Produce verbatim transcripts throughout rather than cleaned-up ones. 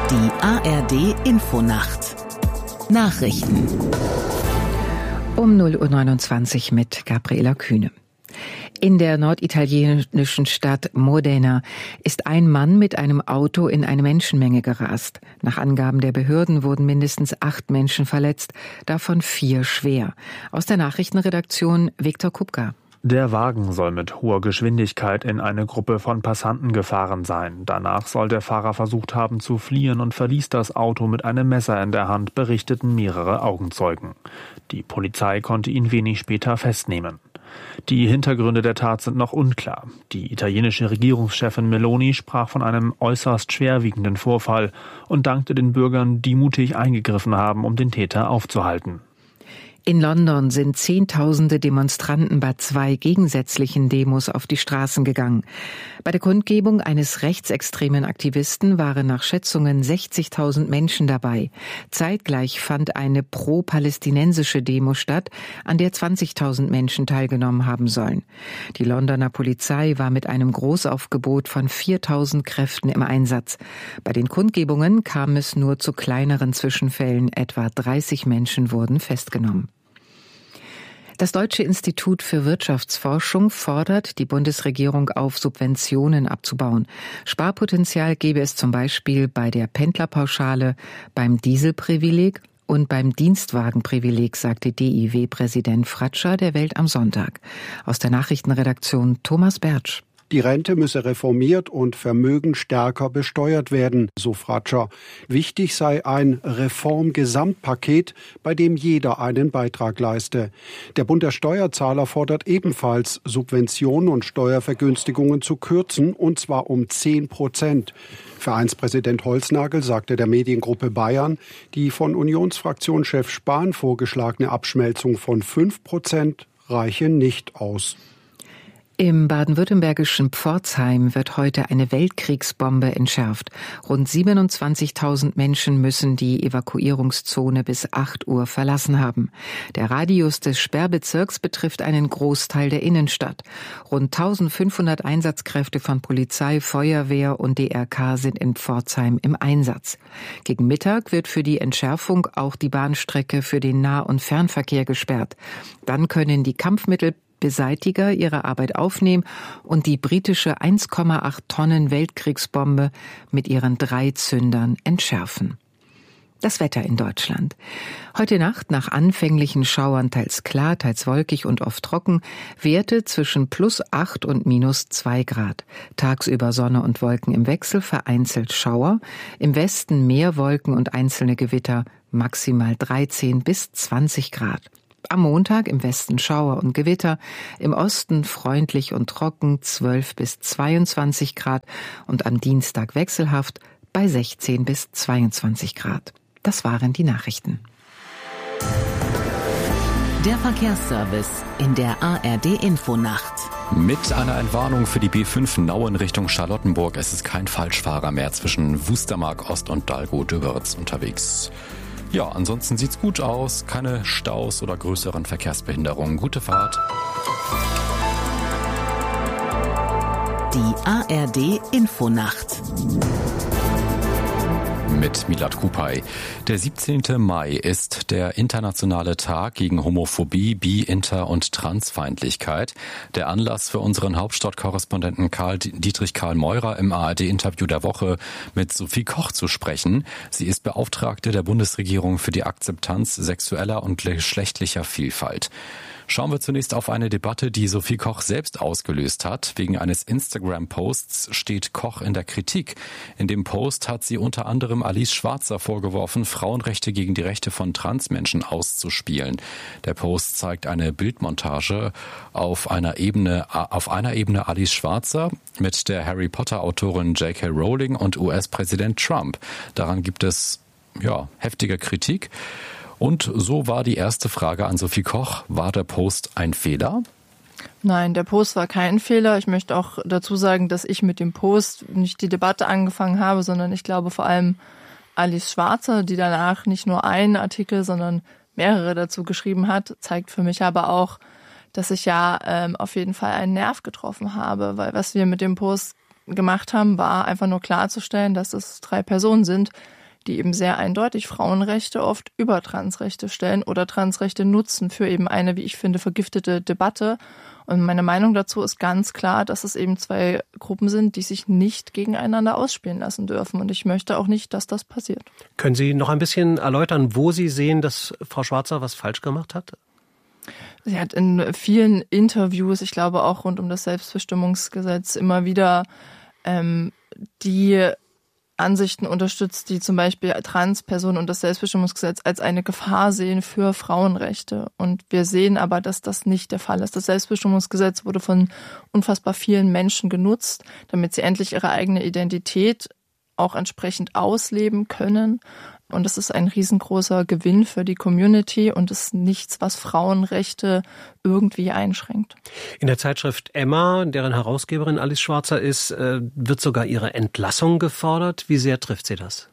Die A R D-Infonacht. Nachrichten. Um null Uhr neunundzwanzig mit Gabriela Kühne. In der norditalienischen Stadt Modena ist ein Mann mit einem Auto in eine Menschenmenge gerast. Nach Angaben der Behörden wurden mindestens acht Menschen verletzt, davon vier schwer. Aus der Nachrichtenredaktion Viktor Kupka. Der Wagen soll mit hoher Geschwindigkeit in eine Gruppe von Passanten gefahren sein. Danach soll der Fahrer versucht haben zu fliehen und verließ das Auto mit einem Messer in der Hand, berichteten mehrere Augenzeugen. Die Polizei konnte ihn wenig später festnehmen. Die Hintergründe der Tat sind noch unklar. Die italienische Regierungschefin Meloni sprach von einem äußerst schwerwiegenden Vorfall und dankte den Bürgern, die mutig eingegriffen haben, um den Täter aufzuhalten. In London sind Zehntausende Demonstranten bei zwei gegensätzlichen Demos auf die Straßen gegangen. Bei der Kundgebung eines rechtsextremen Aktivisten waren nach Schätzungen sechzigtausend Menschen dabei. Zeitgleich fand eine pro-palästinensische Demo statt, an der zwanzigtausend Menschen teilgenommen haben sollen. Die Londoner Polizei war mit einem Großaufgebot von viertausend Kräften im Einsatz. Bei den Kundgebungen kam es nur zu kleineren Zwischenfällen. Etwa dreißig Menschen wurden festgenommen. Das Deutsche Institut für Wirtschaftsforschung fordert die Bundesregierung auf, Subventionen abzubauen. Sparpotenzial gäbe es zum Beispiel bei der Pendlerpauschale, beim Dieselprivileg und beim Dienstwagenprivileg, sagte D I W-Präsident Fratscher der Welt am Sonntag. Aus der Nachrichtenredaktion Thomas Bertsch. Die Rente müsse reformiert und Vermögen stärker besteuert werden, so Fratscher. Wichtig sei ein Reformgesamtpaket, bei dem jeder einen Beitrag leiste. Der Bund der Steuerzahler fordert ebenfalls, Subventionen und Steuervergünstigungen zu kürzen, und zwar um zehn Prozent. Vereinspräsident Holznagel sagte der Mediengruppe Bayern, die von Unionsfraktionschef Spahn vorgeschlagene Abschmelzung von fünf Prozent reiche nicht aus. Im baden-württembergischen Pforzheim wird heute eine Weltkriegsbombe entschärft. Rund siebenundzwanzigtausend Menschen müssen die Evakuierungszone bis acht Uhr verlassen haben. Der Radius des Sperrbezirks betrifft einen Großteil der Innenstadt. Rund eintausendfünfhundert Einsatzkräfte von Polizei, Feuerwehr und D R K sind in Pforzheim im Einsatz. Gegen Mittag wird für die Entschärfung auch die Bahnstrecke für den Nah- und Fernverkehr gesperrt. Dann können die Kampfmittel Beseitiger ihre Arbeit aufnehmen und die britische eins Komma acht Tonnen Weltkriegsbombe mit ihren drei Zündern entschärfen. Das Wetter in Deutschland. Heute Nacht nach anfänglichen Schauern teils klar, teils wolkig und oft trocken, Werte zwischen plus acht und minus zwei Grad. Tagsüber Sonne und Wolken im Wechsel, vereinzelt Schauer. Im Westen mehr Wolken und einzelne Gewitter, maximal dreizehn bis zwanzig Grad. Am Montag im Westen Schauer und Gewitter, im Osten freundlich und trocken zwölf bis zweiundzwanzig Grad und am Dienstag wechselhaft bei sechzehn bis zweiundzwanzig Grad. Das waren die Nachrichten. Der Verkehrsservice in der A R D-Infonacht. Mit einer Entwarnung für die B fünf Nauen Richtung Charlottenburg. Es ist kein Falschfahrer mehr zwischen Wustermark Ost und Dalgo-Döberitz unterwegs. Ja, ansonsten sieht's gut aus. Keine Staus oder größeren Verkehrsbehinderungen. Gute Fahrt. Die A R D-Infonacht. Mit Milad Kupay. Der siebzehnte Mai ist der internationale Tag gegen Homophobie, Bi-, Inter- und Transfeindlichkeit. Der Anlass für unseren Hauptstadtkorrespondenten Karl Dietrich Karl Meurer im A R D-Interview der Woche mit Sophie Koch zu sprechen. Sie ist Beauftragte der Bundesregierung für die Akzeptanz sexueller und geschlechtlicher Vielfalt. Schauen wir zunächst auf eine Debatte, die Sophie Koch selbst ausgelöst hat. Wegen eines Instagram-Posts steht Koch in der Kritik. In dem Post hat sie unter anderem Alice Schwarzer vorgeworfen, Frauenrechte gegen die Rechte von Transmenschen auszuspielen. Der Post zeigt eine Bildmontage auf einer Ebene, auf einer Ebene Alice Schwarzer mit der Harry Potter-Autorin J K Rowling und U S-Präsident Trump. Daran gibt es ja heftige Kritik. Und so war die erste Frage an Sophie Koch. War der Post ein Fehler? Nein, der Post war kein Fehler. Ich möchte auch dazu sagen, dass ich mit dem Post nicht die Debatte angefangen habe, sondern ich glaube vor allem Alice Schwarzer, die danach nicht nur einen Artikel, sondern mehrere dazu geschrieben hat, zeigt für mich aber auch, dass ich ja ähm, auf jeden Fall einen Nerv getroffen habe, weil was wir mit dem Post gemacht haben, war einfach nur klarzustellen, dass es drei Personen sind, die eben sehr eindeutig Frauenrechte oft über Transrechte stellen oder Transrechte nutzen für eben eine, wie ich finde, vergiftete Debatte. Und meine Meinung dazu ist ganz klar, dass es eben zwei Gruppen sind, die sich nicht gegeneinander ausspielen lassen dürfen. Und ich möchte auch nicht, dass das passiert. Können Sie noch ein bisschen erläutern, wo Sie sehen, dass Frau Schwarzer was falsch gemacht hat? Sie hat in vielen Interviews, ich glaube auch rund um das Selbstbestimmungsgesetz, immer wieder ähm, die Ansichten unterstützt, die zum Beispiel Transpersonen und das Selbstbestimmungsgesetz als eine Gefahr sehen für Frauenrechte. Und wir sehen aber, dass das nicht der Fall ist. Das Selbstbestimmungsgesetz wurde von unfassbar vielen Menschen genutzt, damit sie endlich ihre eigene Identität auch entsprechend ausleben können. Und das ist ein riesengroßer Gewinn für die Community und ist nichts, was Frauenrechte irgendwie einschränkt. In der Zeitschrift Emma, deren Herausgeberin Alice Schwarzer ist, wird sogar ihre Entlassung gefordert. Wie sehr trifft sie das?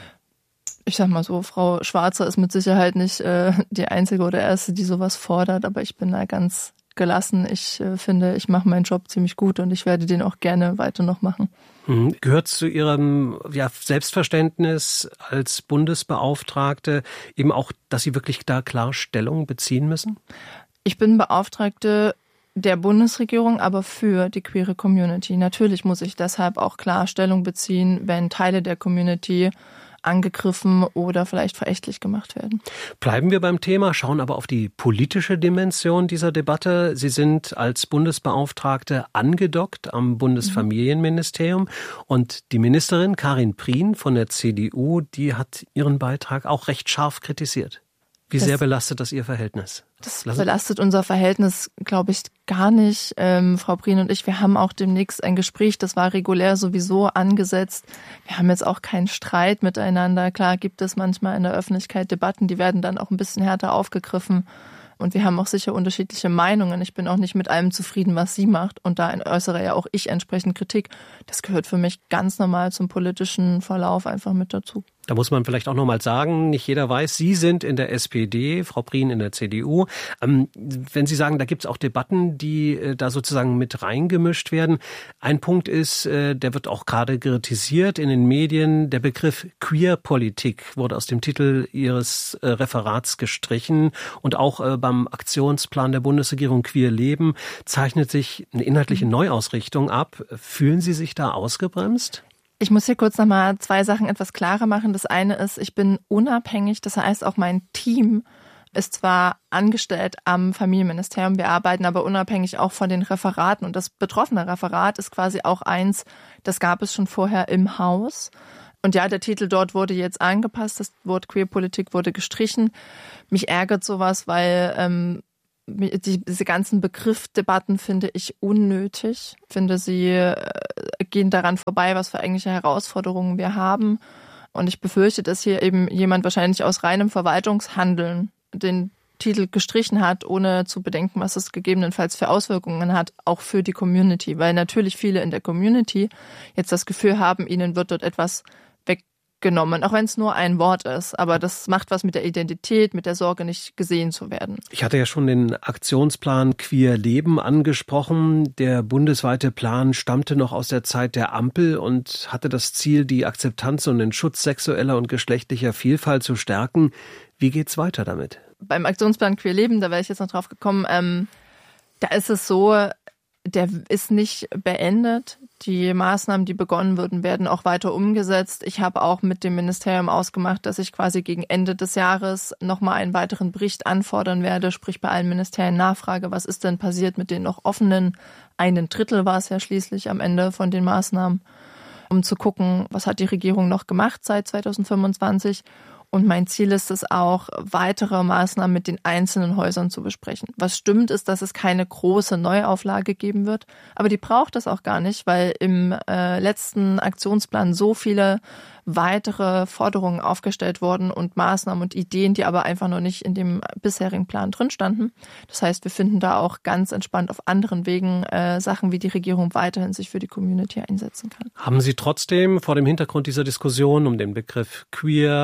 Ich sag mal so, Frau Schwarzer ist mit Sicherheit nicht äh, die einzige oder erste, die sowas fordert, aber ich bin da ganz gelassen. Ich äh, finde, ich mache meinen Job ziemlich gut und ich werde den auch gerne weiter noch machen. Gehört zu Ihrem ja, Selbstverständnis als Bundesbeauftragte eben auch, dass Sie wirklich da klar Stellung beziehen müssen? Ich bin Beauftragte der Bundesregierung, aber für die queere Community. Natürlich muss ich deshalb auch klar Stellung beziehen, wenn Teile der Community angegriffen oder vielleicht verächtlich gemacht werden. Bleiben wir beim Thema, schauen aber auf die politische Dimension dieser Debatte. Sie sind als Bundesbeauftragte angedockt am Bundesfamilienministerium und die Ministerin Karin Prien von der C D U, die hat ihren Beitrag auch recht scharf kritisiert. Wie das, sehr belastet das Ihr Verhältnis? Das Lassen. belastet unser Verhältnis, glaube ich, gar nicht. Ähm, Frau Prien und ich, wir haben auch demnächst ein Gespräch, das war regulär sowieso angesetzt. Wir haben jetzt auch keinen Streit miteinander. Klar gibt es manchmal in der Öffentlichkeit Debatten, die werden dann auch ein bisschen härter aufgegriffen. Und wir haben auch sicher unterschiedliche Meinungen. Ich bin auch nicht mit allem zufrieden, was sie macht. Und da äußere ja auch ich entsprechend Kritik. Das gehört für mich ganz normal zum politischen Verlauf einfach mit dazu. Da muss man vielleicht auch noch mal sagen, nicht jeder weiß, Sie sind in der S P D, Frau Prien in der C D U. Ähm, wenn Sie sagen, da gibt es auch Debatten, die äh, da sozusagen mit reingemischt werden. Ein Punkt ist, äh, der wird auch gerade kritisiert in den Medien, der Begriff Queerpolitik wurde aus dem Titel Ihres äh, Referats gestrichen. Und auch äh, beim Aktionsplan der Bundesregierung Queer Leben zeichnet sich eine inhaltliche Neuausrichtung ab. Fühlen Sie sich da ausgebremst? Ich muss hier kurz nochmal zwei Sachen etwas klarer machen. Das eine ist, ich bin unabhängig, das heißt auch mein Team ist zwar angestellt am Familienministerium, wir arbeiten aber unabhängig auch von den Referaten und das betroffene Referat ist quasi auch eins, das gab es schon vorher im Haus. Und ja, der Titel dort wurde jetzt angepasst, das Wort Queerpolitik wurde gestrichen. Mich ärgert sowas, weil ähm, Die, diese ganzen Begriffsdebatten finde ich unnötig. Ich finde, sie äh, gehen daran vorbei, was für eigentliche Herausforderungen wir haben. Und ich befürchte, dass hier eben jemand wahrscheinlich aus reinem Verwaltungshandeln den Titel gestrichen hat, ohne zu bedenken, was es gegebenenfalls für Auswirkungen hat, auch für die Community. Weil natürlich viele in der Community jetzt das Gefühl haben, ihnen wird dort etwas weggenommen, auch wenn es nur ein Wort ist. Aber das macht was mit der Identität, mit der Sorge, nicht gesehen zu werden. Ich hatte ja schon den Aktionsplan Queer Leben angesprochen. Der bundesweite Plan stammte noch aus der Zeit der Ampel und hatte das Ziel, die Akzeptanz und den Schutz sexueller und geschlechtlicher Vielfalt zu stärken. Wie geht's weiter damit? Beim Aktionsplan Queer Leben, da wäre ich jetzt noch drauf gekommen, ähm, da ist es so, der ist nicht beendet. Die Maßnahmen, die begonnen wurden, werden auch weiter umgesetzt. Ich habe auch mit dem Ministerium ausgemacht, dass ich quasi gegen Ende des Jahres nochmal einen weiteren Bericht anfordern werde, sprich bei allen Ministerien nachfrage, was ist denn passiert mit den noch offenen, einen Drittel war es ja schließlich am Ende von den Maßnahmen, um zu gucken, was hat die Regierung noch gemacht seit zweitausendfünfundzwanzig. Und mein Ziel ist es auch, weitere Maßnahmen mit den einzelnen Häusern zu besprechen. Was stimmt, ist, dass es keine große Neuauflage geben wird. Aber die braucht es auch gar nicht, weil im äh, letzten Aktionsplan so viele weitere Forderungen aufgestellt wurden und Maßnahmen und Ideen, die aber einfach noch nicht in dem bisherigen Plan drin standen. Das heißt, wir finden da auch ganz entspannt auf anderen Wegen äh, Sachen, wie die Regierung weiterhin sich für die Community einsetzen kann. Haben Sie trotzdem vor dem Hintergrund dieser Diskussion um den Begriff Queer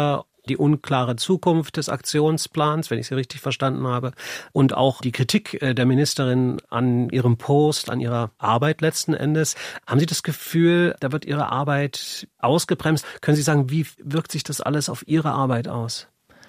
die unklare Zukunft des Aktionsplans, wenn ich Sie richtig verstanden habe, und auch die Kritik der Ministerin an ihrem Post, an ihrer Arbeit letzten Endes. Haben Sie das Gefühl, da wird Ihre Arbeit ausgebremst? Können Sie sagen, wie wirkt sich das alles auf Ihre Arbeit aus?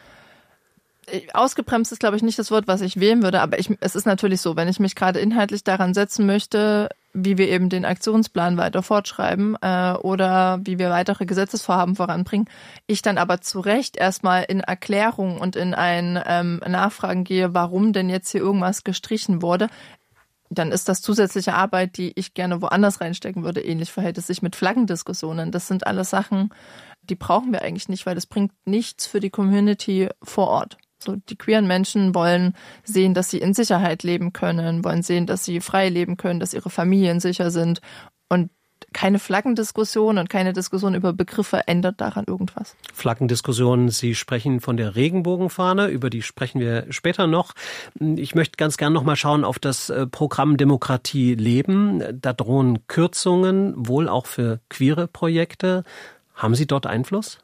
Ausgebremst ist, glaube ich, nicht das Wort, was ich wählen würde, aber ich, es ist natürlich so, wenn ich mich gerade inhaltlich daran setzen möchte, wie wir eben den Aktionsplan weiter fortschreiben äh, oder wie wir weitere Gesetzesvorhaben voranbringen, ich dann aber zu Recht erstmal in Erklärung und in ein ähm, Nachfragen gehe, warum denn jetzt hier irgendwas gestrichen wurde, dann ist das zusätzliche Arbeit, die ich gerne woanders reinstecken würde. Ähnlich verhält es sich mit Flaggendiskussionen. Das sind alles Sachen, die brauchen wir eigentlich nicht, weil das bringt nichts für die Community vor Ort. So, die queeren Menschen wollen sehen, dass sie in Sicherheit leben können, wollen sehen, dass sie frei leben können, dass ihre Familien sicher sind. Und keine Flaggendiskussion und keine Diskussion über Begriffe ändert daran irgendwas. Flaggendiskussionen, Sie sprechen von der Regenbogenfahne, über die sprechen wir später noch. Ich möchte ganz gern noch mal schauen auf das Programm Demokratie leben. Da drohen Kürzungen, wohl auch für queere Projekte. Haben Sie dort Einfluss?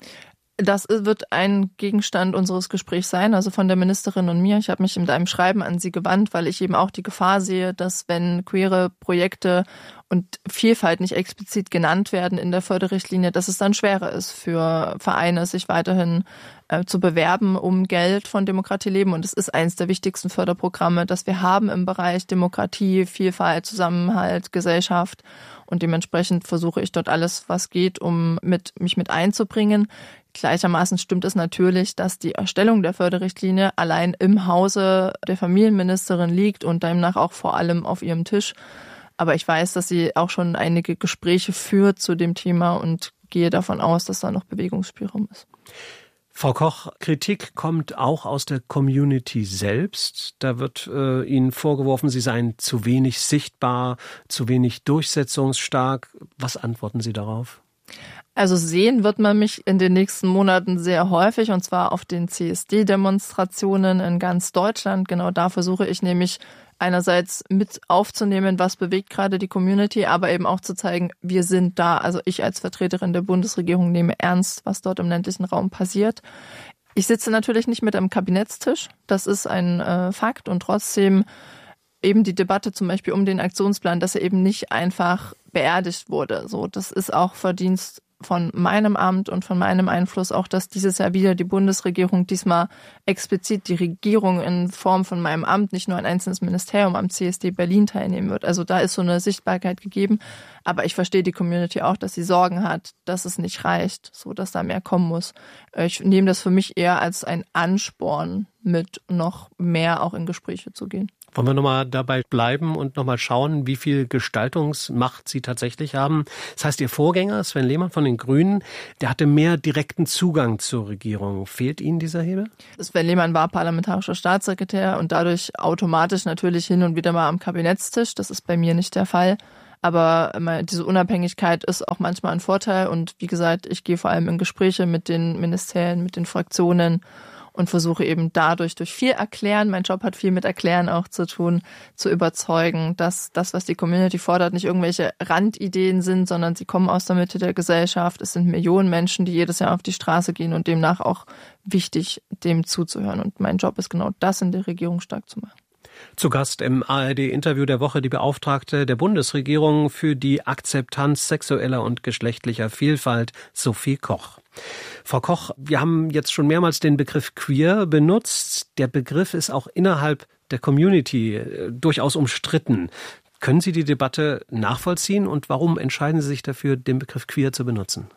Das wird ein Gegenstand unseres Gesprächs sein, also von der Ministerin und mir. Ich habe mich mit einem Schreiben an sie gewandt, weil ich eben auch die Gefahr sehe, dass wenn queere Projekte und Vielfalt nicht explizit genannt werden in der Förderrichtlinie, dass es dann schwerer ist für Vereine, sich weiterhin äh, zu bewerben um Geld von Demokratie leben. Und es ist eines der wichtigsten Förderprogramme, das wir haben im Bereich Demokratie, Vielfalt, Zusammenhalt, Gesellschaft. Und dementsprechend versuche ich dort alles, was geht, um mit, mich mit einzubringen. Gleichermaßen stimmt es natürlich, dass die Erstellung der Förderrichtlinie allein im Hause der Familienministerin liegt und demnach auch vor allem auf ihrem Tisch. Aber ich weiß, dass sie auch schon einige Gespräche führt zu dem Thema und gehe davon aus, dass da noch Bewegungsspielraum ist. Frau Koch, Kritik kommt auch aus der Community selbst. Da wird äh, Ihnen vorgeworfen, Sie seien zu wenig sichtbar, zu wenig durchsetzungsstark. Was antworten Sie darauf? Also sehen wird man mich in den nächsten Monaten sehr häufig, und zwar auf den C S D-Demonstrationen in ganz Deutschland. Genau da versuche ich nämlich einerseits mit aufzunehmen, was bewegt gerade die Community, aber eben auch zu zeigen, wir sind da. Also ich als Vertreterin der Bundesregierung nehme ernst, was dort im ländlichen Raum passiert. Ich sitze natürlich nicht mit am Kabinettstisch, das ist ein äh, Fakt, und trotzdem eben die Debatte zum Beispiel um den Aktionsplan, dass er eben nicht einfach beerdigt wurde. So, das ist auch Verdienst von meinem Amt und von meinem Einfluss auch, dass dieses Jahr wieder die Bundesregierung, diesmal explizit die Regierung in Form von meinem Amt, nicht nur ein einzelnes Ministerium am C S D Berlin teilnehmen wird. Also da ist so eine Sichtbarkeit gegeben. Aber ich verstehe die Community auch, dass sie Sorgen hat, dass es nicht reicht, so dass da mehr kommen muss. Ich nehme das für mich eher als ein Ansporn, mit noch mehr auch in Gespräche zu gehen. Wollen wir nochmal dabei bleiben und nochmal schauen, wie viel Gestaltungsmacht Sie tatsächlich haben? Das heißt, Ihr Vorgänger, Sven Lehmann von den Grünen, der hatte mehr direkten Zugang zur Regierung. Fehlt Ihnen dieser Hebel? Sven Lehmann war parlamentarischer Staatssekretär und dadurch automatisch natürlich hin und wieder mal am Kabinettstisch. Das ist bei mir nicht der Fall. Aber diese Unabhängigkeit ist auch manchmal ein Vorteil. Und wie gesagt, ich gehe vor allem in Gespräche mit den Ministerien, mit den Fraktionen und versuche eben dadurch, durch viel Erklären, mein Job hat viel mit Erklären auch zu tun, zu überzeugen, dass das, was die Community fordert, nicht irgendwelche Randideen sind, sondern sie kommen aus der Mitte der Gesellschaft. Es sind Millionen Menschen, die jedes Jahr auf die Straße gehen, und demnach auch wichtig, dem zuzuhören. Und mein Job ist genau das, in der Regierung stark zu machen. Zu Gast im A R D-Interview der Woche die Beauftragte der Bundesregierung für die Akzeptanz sexueller und geschlechtlicher Vielfalt, Sophie Koch. Frau Koch, wir haben jetzt schon mehrmals den Begriff queer benutzt. Der Begriff ist auch innerhalb der Community äh, durchaus umstritten. Können Sie die Debatte nachvollziehen, und warum entscheiden Sie sich dafür, den Begriff queer zu benutzen?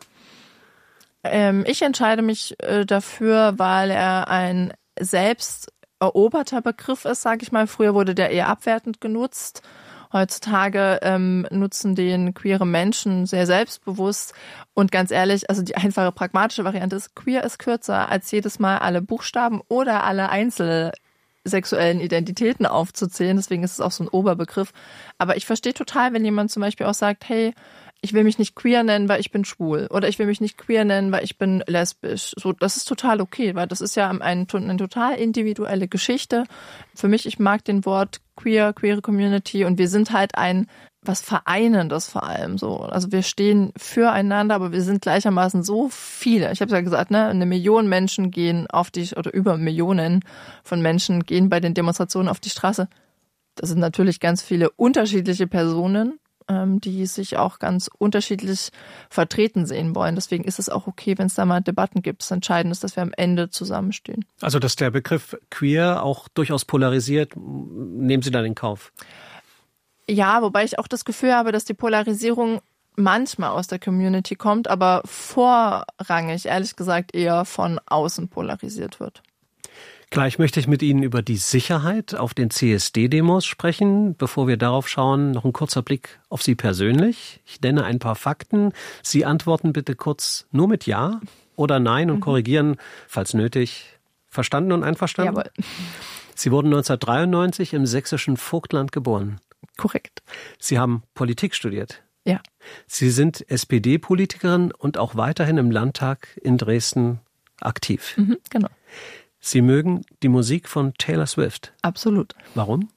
Ähm, ich entscheide mich äh, dafür, weil er ein selbst eroberter Begriff ist, sage ich mal. Früher wurde der eher abwertend genutzt. Heutzutage ähm, nutzen den queere Menschen sehr selbstbewusst. Und ganz ehrlich, also die einfache pragmatische Variante ist, queer ist kürzer, als jedes Mal alle Buchstaben oder alle einzelsexuellen Identitäten aufzuzählen. Deswegen ist es auch so ein Oberbegriff. Aber ich verstehe total, wenn jemand zum Beispiel auch sagt, hey, ich will mich nicht queer nennen, weil ich bin schwul. Oder ich will mich nicht queer nennen, weil ich bin lesbisch. So, das ist total okay, weil das ist ja ein, eine total individuelle Geschichte. Für mich, ich mag den Wort queer, queere Community, und wir sind halt ein was Vereinendes vor allem so. Also wir stehen füreinander, aber wir sind gleichermaßen so viele. Ich habe ja gesagt, ne, eine Million Menschen gehen auf die, oder über Millionen von Menschen gehen bei den Demonstrationen auf die Straße. Das sind natürlich ganz viele unterschiedliche Personen, ähm, die sich auch ganz unterschiedlich vertreten sehen wollen. Deswegen ist es auch okay, wenn es da mal Debatten gibt. Das Entscheidende ist, dass wir am Ende zusammenstehen. Also dass der Begriff queer auch durchaus polarisiert, nehmen Sie dann in Kauf? Ja, wobei ich auch das Gefühl habe, dass die Polarisierung manchmal aus der Community kommt, aber vorrangig, ehrlich gesagt, eher von außen polarisiert wird. Gleich möchte ich mit Ihnen über die Sicherheit auf den C S D-Demos sprechen. Bevor wir darauf schauen, noch ein kurzer Blick auf Sie persönlich. Ich nenne ein paar Fakten. Sie antworten bitte kurz nur mit Ja oder Nein und mhm. korrigieren, falls nötig. Verstanden und einverstanden? Jawohl. Sie wurden neunzehnhundertdreiundneunzig im sächsischen Vogtland geboren. Korrekt. Sie haben Politik studiert. Ja. Sie sind S P D-Politikerin und auch weiterhin im Landtag in Dresden aktiv. Mhm, genau. Sie mögen die Musik von Taylor Swift. Absolut. Warum?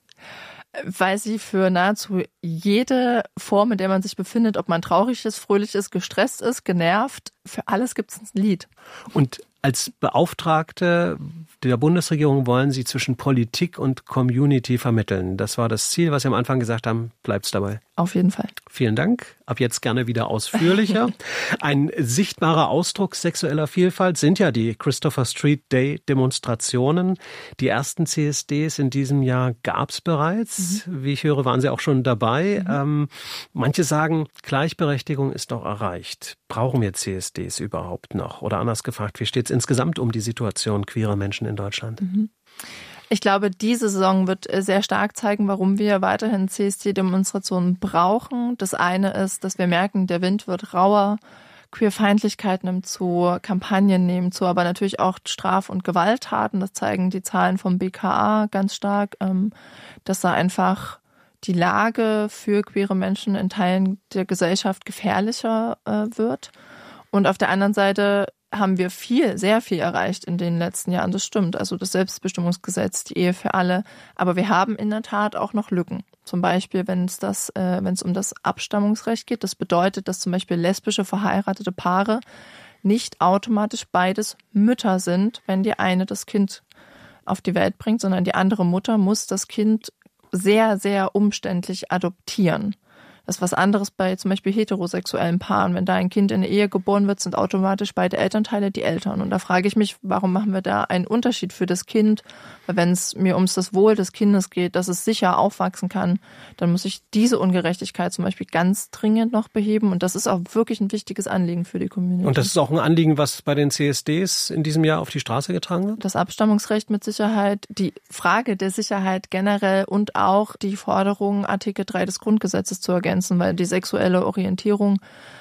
Weil sie für nahezu jede Form, in der man sich befindet, ob man traurig ist, fröhlich ist, gestresst ist, genervt, für alles gibt es ein Lied. Und als Beauftragte der Bundesregierung wollen Sie zwischen Politik und Community vermitteln. Das war das Ziel, was Sie am Anfang gesagt haben. Bleibt's dabei. Auf jeden Fall. Vielen Dank. Ab jetzt gerne wieder ausführlicher. Ein sichtbarer Ausdruck sexueller Vielfalt sind ja die Christopher Street Day Demonstrationen. Die ersten C S Ds in diesem Jahr gab's bereits. Mhm. Wie ich höre, waren Sie auch schon dabei. Mhm. Ähm, manche sagen, Gleichberechtigung ist doch erreicht. Brauchen wir C S Ds überhaupt noch? Oder anders gefragt, wie steht es insgesamt um die Situation queerer Menschen in Deutschland? Mhm. Ich glaube, diese Saison wird sehr stark zeigen, warum wir weiterhin C S D-Demonstrationen brauchen. Das eine ist, dass wir merken, der Wind wird rauer, Queerfeindlichkeit nimmt zu, Kampagnen nehmen zu, aber natürlich auch Straf- und Gewalttaten. Das zeigen die Zahlen vom B K A ganz stark, dass da einfach die Lage für queere Menschen in Teilen der Gesellschaft gefährlicher wird. Und auf der anderen Seite haben wir viel, sehr viel erreicht in den letzten Jahren. Das stimmt. Also das Selbstbestimmungsgesetz, die Ehe für alle. Aber wir haben in der Tat auch noch Lücken. Zum Beispiel, wenn es das, äh, wenn es um das Abstammungsrecht geht. Das bedeutet, dass zum Beispiel lesbische verheiratete Paare nicht automatisch beides Mütter sind, wenn die eine das Kind auf die Welt bringt, sondern die andere Mutter muss das Kind sehr, sehr umständlich adoptieren. Das ist was anderes bei zum Beispiel heterosexuellen Paaren. Wenn da ein Kind in eine Ehe geboren wird, sind automatisch beide Elternteile die Eltern. Und da frage ich mich, warum machen wir da einen Unterschied für das Kind? Weil wenn es mir ums das Wohl des Kindes geht, dass es sicher aufwachsen kann, dann muss ich diese Ungerechtigkeit zum Beispiel ganz dringend noch beheben. Und das ist auch wirklich ein wichtiges Anliegen für die Community. Und das ist auch ein Anliegen, was bei den C S Ds in diesem Jahr auf die Straße getragen wird? Das Abstammungsrecht mit Sicherheit, die Frage der Sicherheit generell und auch die Forderung, Artikel drei des Grundgesetzes zu ergänzen, weil die sexuelle Orientierung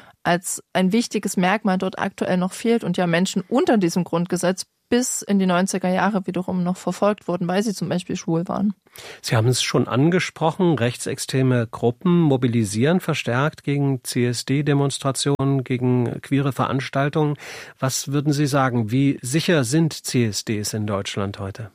als ein wichtiges Merkmal dort aktuell noch fehlt und ja Menschen unter diesem Grundgesetz bis in die neunziger Jahre wiederum noch verfolgt wurden, weil sie zum Beispiel schwul waren. Sie haben es schon angesprochen, rechtsextreme Gruppen mobilisieren verstärkt gegen C S D-Demonstrationen, gegen queere Veranstaltungen. Was würden Sie sagen, wie sicher sind C S Ds in Deutschland heute?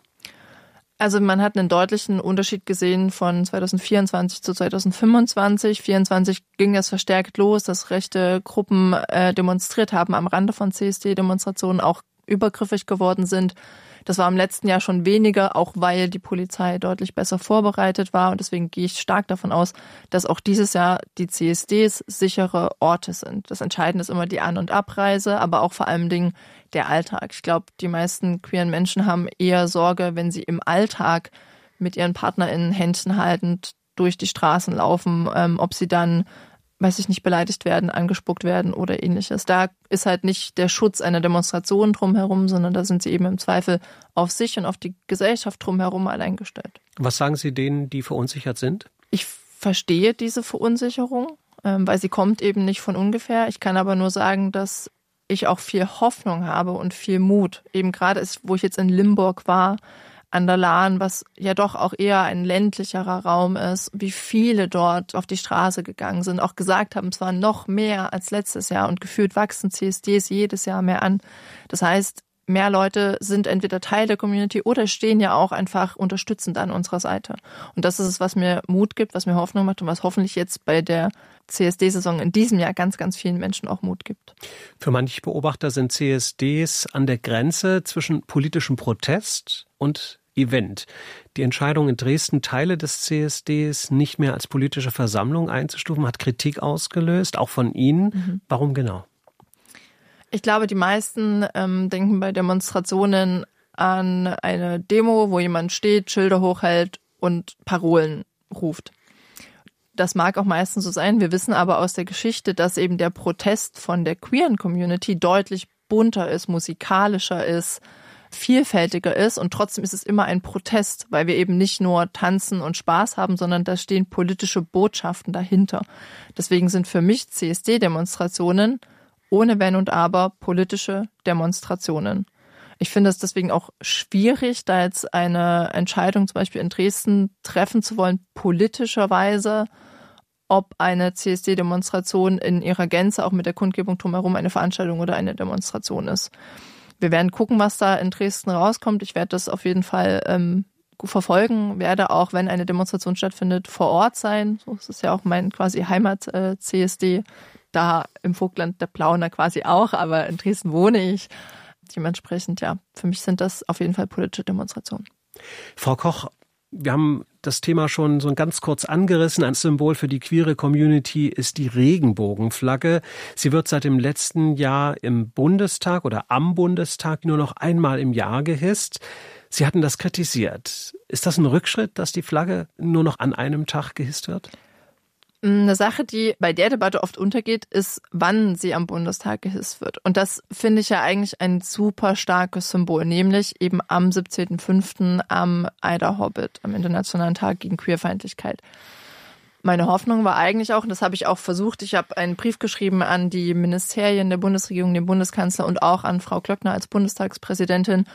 Also man hat einen deutlichen Unterschied gesehen von zweitausendvierundzwanzig zu zweitausendfünfundzwanzig. vierundzwanzig ging das verstärkt los, dass rechte Gruppen äh, demonstriert haben am Rande von C S D-Demonstrationen, auch übergriffig geworden sind. Das war im letzten Jahr schon weniger, auch weil die Polizei deutlich besser vorbereitet war. Und deswegen gehe ich stark davon aus, dass auch dieses Jahr die C S Ds sichere Orte sind. Das Entscheidende ist immer die An- und Abreise, aber auch vor allem Dingen der Alltag. Ich glaube, die meisten queeren Menschen haben eher Sorge, wenn sie im Alltag mit ihren PartnerInnen Händchen haltend durch die Straßen laufen, ähm, ob sie dann, weiß ich nicht, beleidigt werden, angespuckt werden oder ähnliches. Da ist halt nicht der Schutz einer Demonstration drumherum, sondern da sind sie eben im Zweifel auf sich und auf die Gesellschaft drumherum allein gestellt. Was sagen Sie denen, die verunsichert sind? Ich verstehe diese Verunsicherung, weil sie kommt eben nicht von ungefähr. Ich kann aber nur sagen, dass ich auch viel Hoffnung habe und viel Mut. Eben gerade ist, wo ich jetzt in Limburg war, an der Lahn, was ja doch auch eher ein ländlicherer Raum ist, wie viele dort auf die Straße gegangen sind, auch gesagt haben, es war noch mehr als letztes Jahr und gefühlt wachsen C S Ds jedes Jahr mehr an. Das heißt, mehr Leute sind entweder Teil der Community oder stehen ja auch einfach unterstützend an unserer Seite. Und das ist es, was mir Mut gibt, was mir Hoffnung macht und was hoffentlich jetzt bei der C S D-Saison in diesem Jahr ganz, ganz vielen Menschen auch Mut gibt. Für manche Beobachter sind C S Ds an der Grenze zwischen politischem Protest und Event. Die Entscheidung in Dresden, Teile des C S Ds nicht mehr als politische Versammlung einzustufen, hat Kritik ausgelöst, auch von Ihnen. Mhm. Warum genau? Ich glaube, die meisten ähm, denken bei Demonstrationen an eine Demo, wo jemand steht, Schilder hochhält und Parolen ruft. Das mag auch meistens so sein. Wir wissen aber aus der Geschichte, dass eben der Protest von der queeren Community deutlich bunter ist, musikalischer ist, vielfältiger ist und trotzdem ist es immer ein Protest, weil wir eben nicht nur tanzen und Spaß haben, sondern da stehen politische Botschaften dahinter. Deswegen sind für mich C S D-Demonstrationen ohne Wenn und Aber politische Demonstrationen. Ich finde es deswegen auch schwierig, da jetzt eine Entscheidung zum Beispiel in Dresden treffen zu wollen, politischerweise, ob eine C S D-Demonstration in ihrer Gänze auch mit der Kundgebung drumherum eine Veranstaltung oder eine Demonstration ist. Wir werden gucken, was da in Dresden rauskommt. Ich werde das auf jeden Fall ähm, verfolgen, werde auch, wenn eine Demonstration stattfindet, vor Ort sein. So ist es ja auch mein quasi Heimat-C S D. Da im Vogtland der Plauner quasi auch, aber in Dresden wohne ich. Dementsprechend, ja, für mich sind das auf jeden Fall politische Demonstrationen. Frau Koch, wir haben das Thema schon so ganz kurz angerissen. Ein Symbol für die queere Community ist die Regenbogenflagge. Sie wird seit dem letzten Jahr im Bundestag oder am Bundestag nur noch einmal im Jahr gehisst. Sie hatten das kritisiert. Ist das ein Rückschritt, dass die Flagge nur noch an einem Tag gehisst wird? Eine Sache, die bei der Debatte oft untergeht, ist, wann sie am Bundestag gehisst wird. Und das finde ich ja eigentlich ein super starkes Symbol, nämlich eben am siebzehnten fünften am Ida Hobbit, am Internationalen Tag gegen Queerfeindlichkeit. Meine Hoffnung war eigentlich auch, und das habe ich auch versucht, ich habe einen Brief geschrieben an die Ministerien der Bundesregierung, den Bundeskanzler und auch an Frau Klöckner als Bundestagspräsidentin,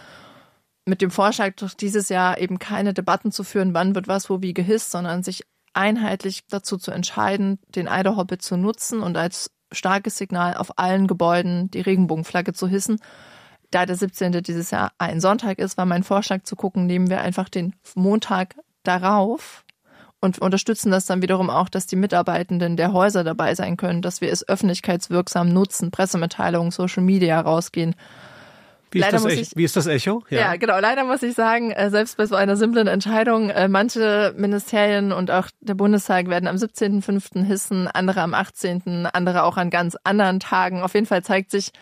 mit dem Vorschlag, doch dieses Jahr eben keine Debatten zu führen, wann wird was wo wie gehisst, sondern sich einheitlich dazu zu entscheiden, den Ida Hobbit zu nutzen und als starkes Signal auf allen Gebäuden die Regenbogenflagge zu hissen. Da der siebzehnte dieses Jahr ein Sonntag ist, war mein Vorschlag zu gucken, nehmen wir einfach den Montag darauf und unterstützen das dann wiederum auch, dass die Mitarbeitenden der Häuser dabei sein können, dass wir es öffentlichkeitswirksam nutzen, Pressemitteilungen, Social Media rausgehen. Wie ist, das, ich, wie ist das Echo? Ja. ja, genau. Leider muss ich sagen, selbst bei so einer simplen Entscheidung, manche Ministerien und auch der Bundestag werden am siebzehnten fünften hissen, andere am achtzehnten, andere auch an ganz anderen Tagen. Auf jeden Fall zeigt sich,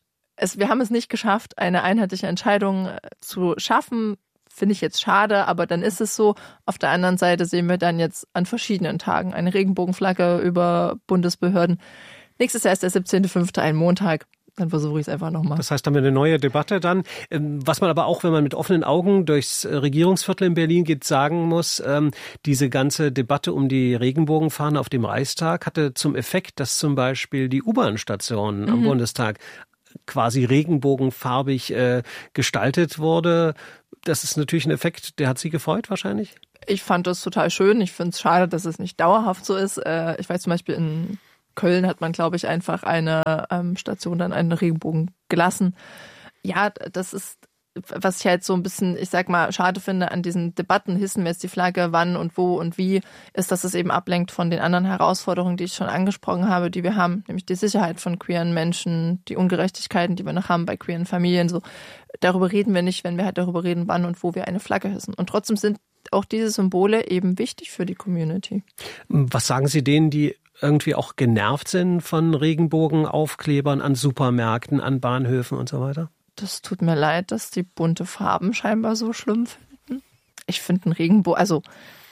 es, wir haben es nicht geschafft, eine einheitliche Entscheidung zu schaffen. Finde ich jetzt schade, aber dann ist es so. Auf der anderen Seite sehen wir dann jetzt an verschiedenen Tagen eine Regenbogenflagge über Bundesbehörden. Nächstes Jahr ist der siebzehnte fünfte ein Montag. Dann versuche ich es einfach nochmal. Das heißt, haben wir eine neue Debatte dann. Was man aber auch, wenn man mit offenen Augen durchs Regierungsviertel in Berlin geht, sagen muss, diese ganze Debatte um die Regenbogenfahne auf dem Reichstag hatte zum Effekt, dass zum Beispiel die U-Bahn-Station mhm. am Bundestag quasi regenbogenfarbig äh, gestaltet wurde. Das ist natürlich ein Effekt, der hat Sie gefreut wahrscheinlich? Ich fand das total schön. Ich finde es schade, dass es nicht dauerhaft so ist. Äh, ich weiß zum Beispiel in Köln hat man, glaube ich, einfach eine ähm, Station dann einen Regenbogen gelassen. Ja, das ist, was ich halt so ein bisschen, ich sag mal, schade finde an diesen Debatten, hissen wir jetzt die Flagge, wann und wo und wie, ist, dass es eben ablenkt von den anderen Herausforderungen, die ich schon angesprochen habe, die wir haben, nämlich die Sicherheit von queeren Menschen, die Ungerechtigkeiten, die wir noch haben bei queeren Familien. So, darüber reden wir nicht, wenn wir halt darüber reden, wann und wo wir eine Flagge hissen. Und trotzdem sind auch diese Symbole eben wichtig für die Community. Was sagen Sie denen, die irgendwie auch genervt sind von Regenbogenaufklebern an Supermärkten, an Bahnhöfen und so weiter? Das tut mir leid, dass die bunte Farben scheinbar so schlimm finden. Ich finde einen Regenbogen, also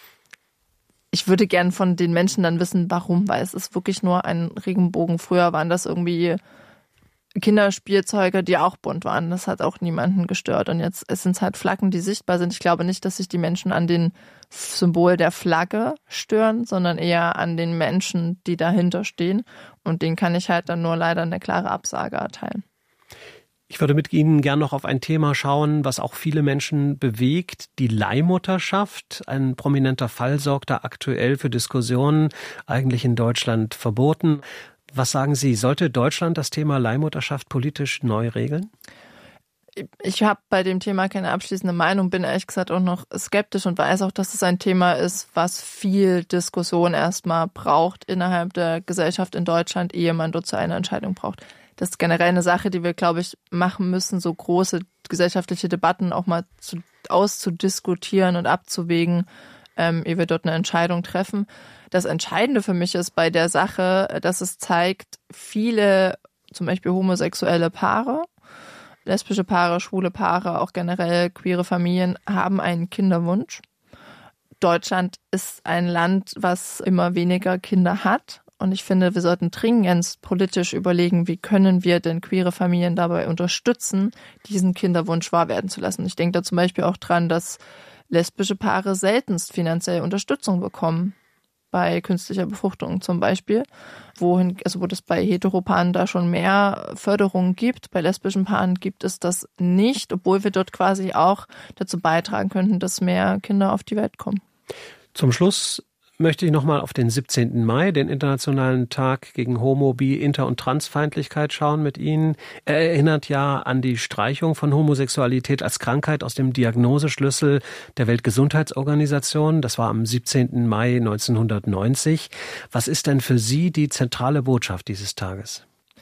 ich würde gern von den Menschen dann wissen, warum, weil es ist wirklich nur ein Regenbogen. Früher waren das irgendwie Kinderspielzeuge, die auch bunt waren. Das hat auch niemanden gestört. Und jetzt sind es halt Flaggen, die sichtbar sind. Ich glaube nicht, dass sich die Menschen an den Symbol der Flagge stören, sondern eher an den Menschen, die dahinter stehen. Und denen kann ich halt dann nur leider eine klare Absage erteilen. Ich würde mit Ihnen gern noch auf ein Thema schauen, was auch viele Menschen bewegt, die Leihmutterschaft. Ein prominenter Fall sorgt da aktuell für Diskussionen, eigentlich in Deutschland verboten. Was sagen Sie, sollte Deutschland das Thema Leihmutterschaft politisch neu regeln? Ich habe bei dem Thema keine abschließende Meinung, bin ehrlich gesagt auch noch skeptisch und weiß auch, dass es ein Thema ist, was viel Diskussion erstmal braucht innerhalb der Gesellschaft in Deutschland, ehe man dort zu einer Entscheidung braucht. Das ist generell eine Sache, die wir, glaube ich, machen müssen, so große gesellschaftliche Debatten auch mal zu, auszudiskutieren und abzuwägen, ähm, ehe wir dort eine Entscheidung treffen. Das Entscheidende für mich ist bei der Sache, dass es zeigt, viele, zum Beispiel homosexuelle Paare, lesbische Paare, schwule Paare, auch generell queere Familien haben einen Kinderwunsch. Deutschland ist ein Land, was immer weniger Kinder hat. Und ich finde, wir sollten dringend politisch überlegen, wie können wir denn queere Familien dabei unterstützen, diesen Kinderwunsch wahr werden zu lassen. Ich denke da zum Beispiel auch dran, dass lesbische Paare seltenst finanziell Unterstützung bekommen. Bei künstlicher Befruchtung zum Beispiel, wohin, also wo das bei Heteropaaren da schon mehr Förderung gibt. Bei lesbischen Paaren gibt es das nicht, obwohl wir dort quasi auch dazu beitragen könnten, dass mehr Kinder auf die Welt kommen. Zum Schluss möchte ich nochmal auf den siebzehnten Mai, den Internationalen Tag gegen Homo-, Bi-, Inter- und Transfeindlichkeit schauen mit Ihnen. Er erinnert ja an die Streichung von Homosexualität als Krankheit aus dem Diagnoseschlüssel der Weltgesundheitsorganisation. Das war am siebzehnten Mai neunzehnhundertneunzig. Was ist denn für Sie die zentrale Botschaft dieses Tages?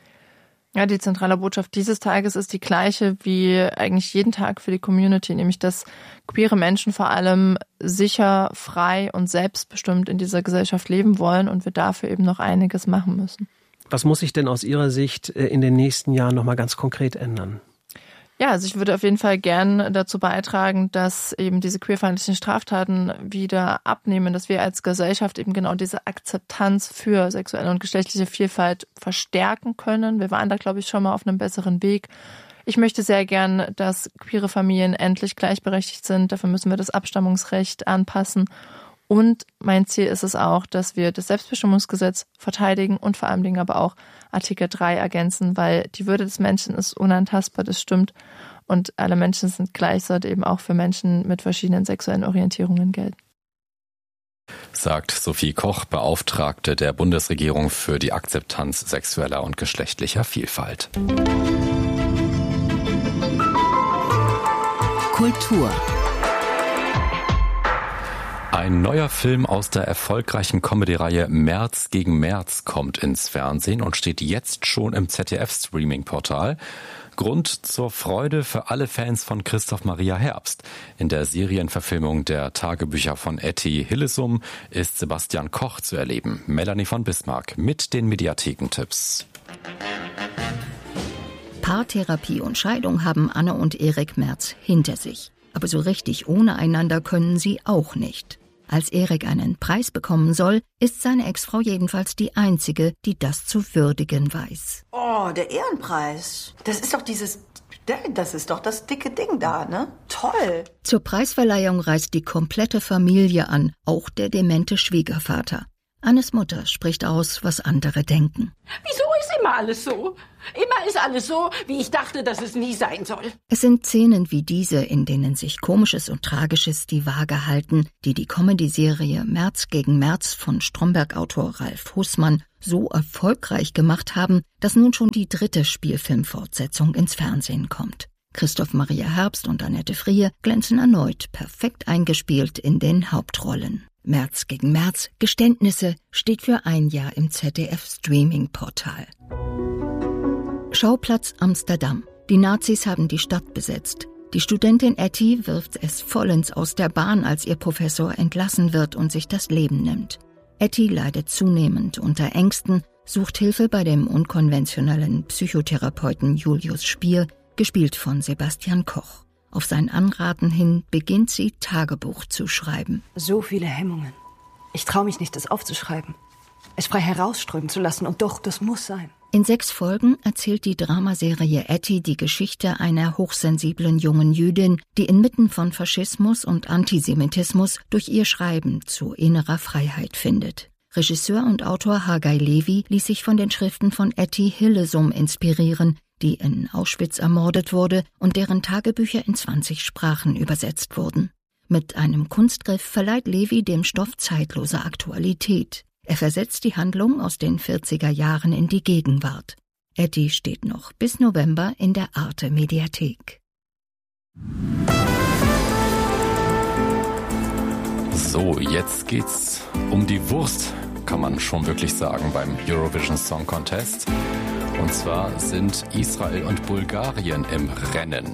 Ja, die zentrale Botschaft dieses Tages ist die gleiche wie eigentlich jeden Tag für die Community, nämlich dass queere Menschen vor allem sicher, frei und selbstbestimmt in dieser Gesellschaft leben wollen und wir dafür eben noch einiges machen müssen. Was muss sich denn aus Ihrer Sicht in den nächsten Jahren noch mal ganz konkret ändern? Ja, also ich würde auf jeden Fall gern dazu beitragen, dass eben diese queerfeindlichen Straftaten wieder abnehmen, dass wir als Gesellschaft eben genau diese Akzeptanz für sexuelle und geschlechtliche Vielfalt verstärken können. Wir waren da, glaube ich, schon mal auf einem besseren Weg. Ich möchte sehr gern, dass queere Familien endlich gleichberechtigt sind. Dafür müssen wir das Abstammungsrecht anpassen. Und mein Ziel ist es auch, dass wir das Selbstbestimmungsgesetz verteidigen und vor allen Dingen aber auch Artikel drei ergänzen, weil die Würde des Menschen ist unantastbar, das stimmt. Und alle Menschen sind gleich, sollte eben auch für Menschen mit verschiedenen sexuellen Orientierungen gelten. Sagt Sophie Koch, Beauftragte der Bundesregierung für die Akzeptanz sexueller und geschlechtlicher Vielfalt. Kultur. Ein neuer Film aus der erfolgreichen Comedy-Reihe März gegen März kommt ins Fernsehen und steht jetzt schon im Z D F-Streaming-Portal. Grund zur Freude für alle Fans von Christoph Maria Herbst. In der Serienverfilmung der Tagebücher von Etty Hillesum ist Sebastian Koch zu erleben. Melanie von Bismarck mit den Mediathekentipps. Paartherapie und Scheidung haben Anne und Erik Merz hinter sich. Aber so richtig ohne einander können sie auch nicht. Als Erik einen Preis bekommen soll, ist seine Ex-Frau jedenfalls die einzige, die das zu würdigen weiß. Oh, der Ehrenpreis. Das ist doch dieses, das ist doch das dicke Ding da, ne? Toll. Zur Preisverleihung reist die komplette Familie an, auch der demente Schwiegervater. Annes Mutter spricht aus, was andere denken. Wieso ist immer alles so? Immer ist alles so, wie ich dachte, dass es nie sein soll. Es sind Szenen wie diese, in denen sich Komisches und Tragisches die Waage halten, die die Comedy-Serie März gegen März von Stromberg-Autor Ralf Hussmann so erfolgreich gemacht haben, dass nun schon die dritte Spielfilmfortsetzung ins Fernsehen kommt. Christoph Maria Herbst und Annette Frier glänzen erneut perfekt eingespielt in den Hauptrollen. März gegen März, Geständnisse, steht für ein Jahr im Z D F-Streaming-Portal. Schauplatz Amsterdam. Die Nazis haben die Stadt besetzt. Die Studentin Etty wirft es vollends aus der Bahn, als ihr Professor entlassen wird und sich das Leben nimmt. Etty leidet zunehmend unter Ängsten, sucht Hilfe bei dem unkonventionellen Psychotherapeuten Julius Spier, gespielt von Sebastian Koch. Auf sein Anraten hin beginnt sie, Tagebuch zu schreiben. So viele Hemmungen. Ich traue mich nicht, das aufzuschreiben. Es frei herausströmen zu lassen und doch, das muss sein. In sechs Folgen erzählt die Dramaserie Etty die Geschichte einer hochsensiblen jungen Jüdin, die inmitten von Faschismus und Antisemitismus durch ihr Schreiben zu innerer Freiheit findet. Regisseur und Autor Haggai Levi ließ sich von den Schriften von Etty Hillesum inspirieren, die in Auschwitz ermordet wurde und deren Tagebücher in zwanzig Sprachen übersetzt wurden. Mit einem Kunstgriff verleiht Levi dem Stoff zeitlose Aktualität. Er versetzt die Handlung aus den vierziger Jahren in die Gegenwart. Etty steht noch bis November in der Arte-Mediathek. So, jetzt geht's um die Wurst, kann man schon wirklich sagen, beim Eurovision Song Contest. Und zwar sind Israel und Bulgarien im Rennen.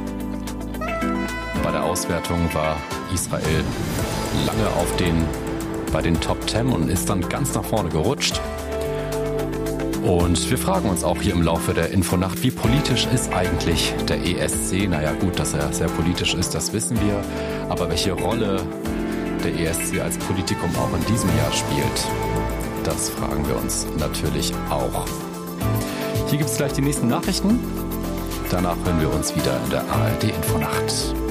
Bei der Auswertung war Israel lange auf den, bei den Top Ten und ist dann ganz nach vorne gerutscht. Und wir fragen uns auch hier im Laufe der Infonacht, wie politisch ist eigentlich der E S C? Naja gut, dass er sehr politisch ist, das wissen wir. Aber welche Rolle der E S C als Politikum auch in diesem Jahr spielt, das fragen wir uns natürlich auch. Hier gibt es gleich die nächsten Nachrichten. Danach hören wir uns wieder in der A R D Infonacht.